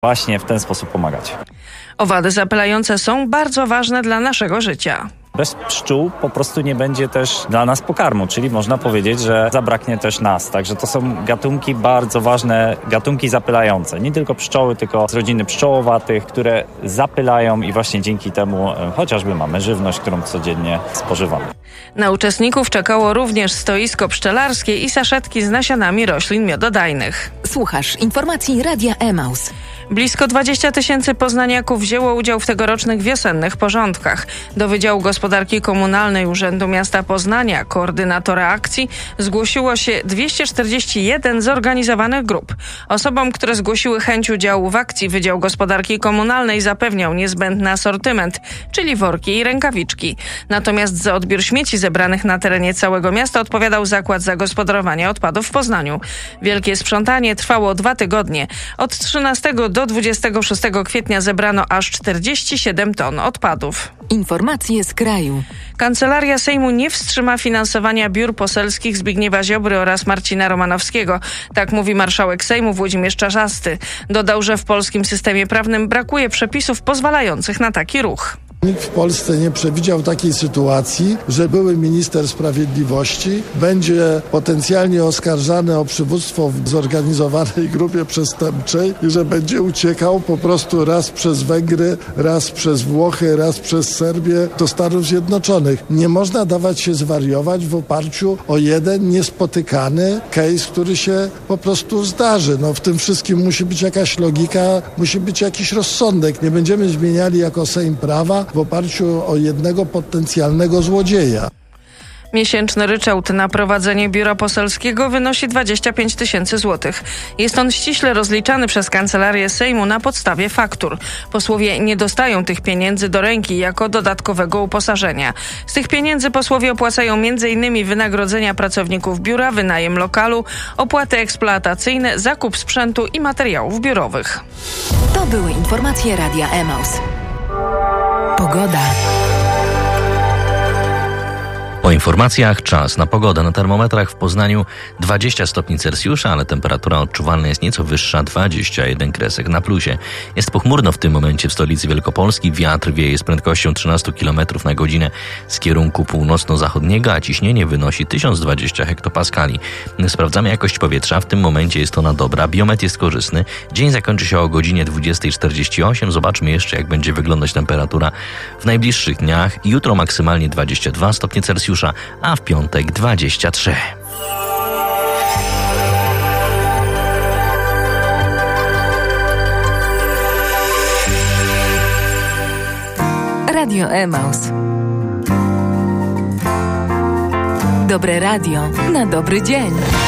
właśnie w ten sposób pomagać. Owady zapylające są bardzo ważne dla naszego życia. Bez pszczół po prostu nie będzie też dla nas pokarmu, czyli można powiedzieć, że zabraknie też nas. Także to są gatunki bardzo ważne, gatunki zapylające. Nie tylko pszczoły, tylko z rodziny pszczołowatych, które zapylają i właśnie dzięki temu chociażby mamy żywność, którą codziennie spożywamy. Na uczestników czekało również stoisko pszczelarskie i saszetki z nasionami roślin miododajnych. Słuchasz informacji Radia Emaus. Blisko 20 000 poznaniaków wzięło udział w tegorocznych wiosennych porządkach. Do Wydziału Gospodarki Komunalnej Urzędu Miasta Poznania, koordynatora akcji, zgłosiło się 241 zorganizowanych grup. Osobom, które zgłosiły chęć udziału w akcji, Wydział Gospodarki Komunalnej zapewniał niezbędny asortyment, czyli worki i rękawiczki. Natomiast za odbiór śmieci zebranych na terenie całego miasta odpowiadał Zakład Zagospodarowania Odpadów w Poznaniu. Wielkie sprzątanie trwało 2 tygodnie. Od 13 do 26 kwietnia zebrano aż 47 ton odpadów. Informacje z kraju. Kancelaria Sejmu nie wstrzyma finansowania biur poselskich Zbigniewa Ziobry oraz Marcina Romanowskiego. Tak mówi marszałek Sejmu Włodzimierz Czarzasty. Dodał, że w polskim systemie prawnym brakuje przepisów pozwalających na taki ruch. Nikt w Polsce nie przewidział takiej sytuacji, że były minister sprawiedliwości będzie potencjalnie oskarżany o przywództwo w zorganizowanej grupie przestępczej i że będzie uciekał po prostu raz przez Węgry, raz przez Włochy, raz przez Serbię do Stanów Zjednoczonych. Nie można dawać się zwariować w oparciu o jeden niespotykany case, który się po prostu zdarzy. W tym wszystkim musi być jakaś logika, musi być jakiś rozsądek. Nie będziemy zmieniali jako Sejm prawa w oparciu o jednego potencjalnego złodzieja. Miesięczny ryczałt na prowadzenie biura poselskiego wynosi 25 000 złotych. Jest on ściśle rozliczany przez Kancelarię Sejmu na podstawie faktur. Posłowie nie dostają tych pieniędzy do ręki jako dodatkowego uposażenia. Z tych pieniędzy posłowie opłacają m.in. wynagrodzenia pracowników biura, wynajem lokalu, opłaty eksploatacyjne, zakup sprzętu i materiałów biurowych. To były informacje Radia Emaus. Pogoda. Po informacjach czas na pogodę. Na termometrach w Poznaniu 20 stopni Celsjusza, ale temperatura odczuwalna jest nieco wyższa, 21 kresek na plusie. Jest pochmurno w tym momencie w stolicy Wielkopolski. Wiatr wieje z prędkością 13 km na godzinę z kierunku północno-zachodniego, a ciśnienie wynosi 1020 hektopaskali. Sprawdzamy jakość powietrza. W tym momencie jest ona dobra. Biometr jest korzystny. Dzień zakończy się o godzinie 20:48. Zobaczmy jeszcze, jak będzie wyglądać temperatura w najbliższych dniach. Jutro maksymalnie 22 stopnie Celsjusza, a w piątek 23. Radio Emaus. Dobre radio na dobry dzień.